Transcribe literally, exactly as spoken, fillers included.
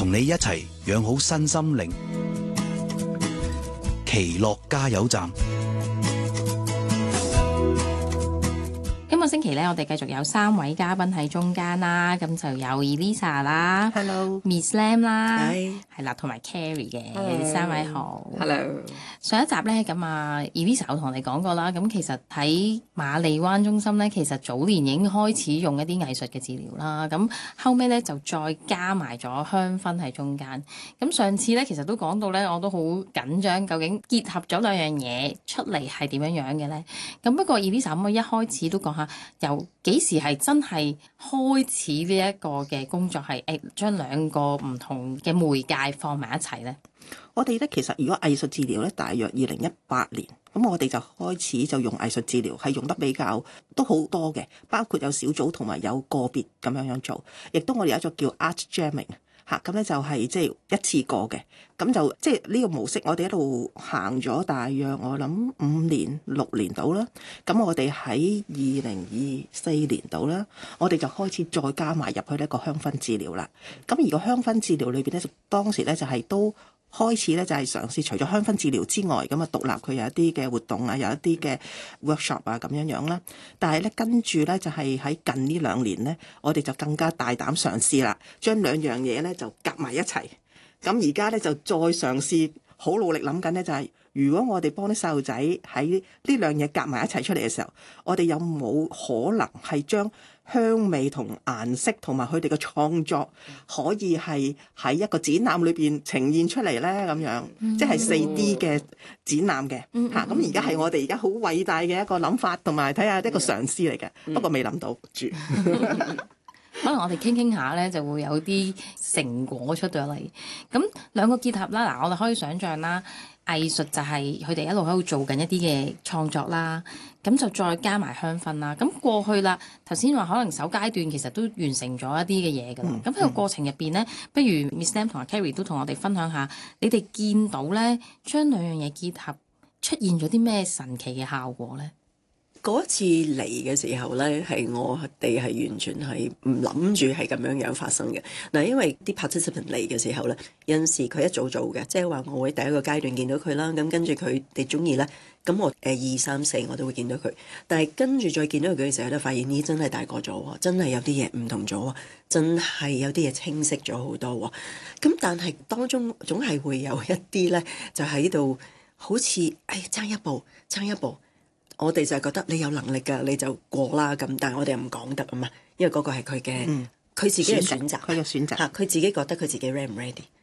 同你一齊養好身心靈。奇樂加油站。 今個星期咧，我哋繼續有三位嘉賓喺中間啦，咁就有 Elisa 啦 ，Hello，Miss Lam 啦， 係係啦，同埋 Carrie 嘅 Hello 三位好 ，Hello。 上一集咧，咁啊 Elisa 我同你講過啦，咁其實喺馬利灣中心咧，其實早年已經開始用一啲藝術嘅治療啦，咁後尾咧就再加埋咗香薰喺中間。咁上次咧，其實都講到咧，我都好緊張，究竟結合咗兩樣嘢出嚟係點樣樣嘅咧？咁不過 Elisa 可唔可以一開始都講下，由幾時係真係開始呢一個嘅工作係誒將兩個唔同嘅媒介放埋一齊咧？ 我哋咧其實如果藝術治療咧，大約二零一八年，咁我哋就開始就用藝術治療，係用得比較都好多嘅，包括有小組同埋有個別咁樣樣做，亦都我哋有一個叫 Art Jamming 嚇，咁咧就係即係一次過嘅，咁就即係呢個模式，我哋一路行咗大約我諗五年六年到啦，咁我哋喺二零二四年度啦，我哋就開始再加埋入去呢個香薰治療啦，咁而個香薰治療裏邊咧，當時咧就係都開始咧就係嘗試除咗香薰治療之外，咁啊獨立佢有一啲嘅活動啊，有一啲嘅 workshop 啊咁樣樣啦。但係咧跟住咧就係喺近呢兩年咧，我哋就更加大膽嘗試啦，將兩樣嘢咧就夾埋一齊。咁而家咧就再嘗試，好努力諗緊咧就係，如果我哋幫啲細路仔喺呢兩嘢夾埋一齊出嚟嘅時候，我哋有冇可能係將香味同顏色同埋佢哋嘅創作可以係喺一個展覽裏邊呈現出嚟咧？咁樣、嗯、即係四 D 嘅展覽嘅嚇。咁而家係我哋而家好偉大嘅一個諗法，同埋睇下一個嘗試嚟嘅。嗯、不過未諗到住。 可能我哋傾傾下咧，就會有啲成果出咗嚟。咁兩個結合啦，嗱，我哋可以想像啦，藝術就係佢哋一路喺度做緊一啲嘅創作啦，咁就再加埋香薰啦。咁過去啦，頭先話可能首階段其實都完成咗一啲嘅嘢㗎啦。咁喺、嗯、個過程入邊咧，不如 Miss Lam 同埋 Carrie 都同我哋分享下，你哋見到咧將兩樣嘢結合出現咗啲咩神奇嘅效果咧？ 嗰次嚟嘅時候咧，係我哋係完全係唔諗住係咁樣樣發生嘅。嗱，因為啲 participant 嚟嘅時候咧，有陣時佢一早做嘅，即係話我會第一個階段見到佢啦，咁跟住佢哋中意咧，咁我誒二三四我都會見到佢。但係跟住再見到佢嘅時候咧，發現咦真係大個咗喎，真係有啲嘢唔同咗喎，真係有啲嘢清晰咗好多喎。咁但係當中總係會有一啲咧，就喺度好似誒爭一步，爭一步。我哋就係覺得你有能力㗎，你就過啦咁，但係我哋又唔講得啊嘛，因為嗰個係佢嘅，佢、嗯、自己嘅選擇， 佢嘅選擇， 嚇佢自己覺得佢自己 ready 唔 ready，